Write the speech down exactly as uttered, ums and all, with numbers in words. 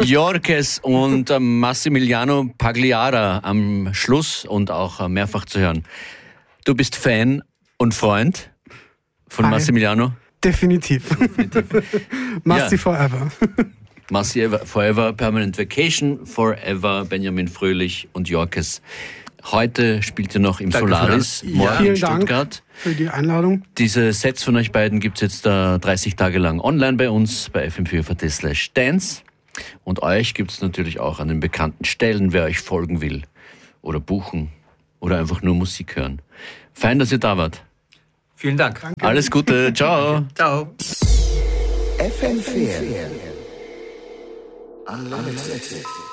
Jorkes und äh, Massimiliano Pagliara am Schluss und auch äh, mehrfach zu hören. Du bist Fan und Freund von Hi. Massimiliano? Definitiv. Definitiv. Massi Ja. forever. Massi Forever, Permanent Vacation, Forever, Benjamin Fröhlich und Jorkes. Heute spielt ihr noch im Danke Solaris, Ja, morgen in vielen Dank Stuttgart. für die Einladung. Diese Sets von euch beiden gibt es jetzt äh, dreißig Tage lang online bei uns, bei f m vier punkt a t slash dance. Und euch gibt es natürlich auch an den bekannten Stellen, wer euch folgen will oder buchen oder einfach nur Musik hören. Fein, dass ihr da wart. Vielen Dank. Danke. Alles Gute, ciao. Ciao. F M vier Unlimited.